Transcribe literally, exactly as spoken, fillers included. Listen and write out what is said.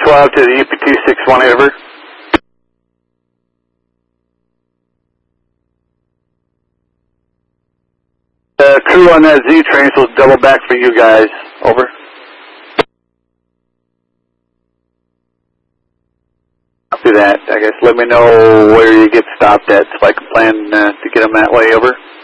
twelve to the U P two six one, over. The crew on that Z train will double back for you guys, over. After that, I guess let me know where you get stopped at so I can plan uh, to get them that way, over.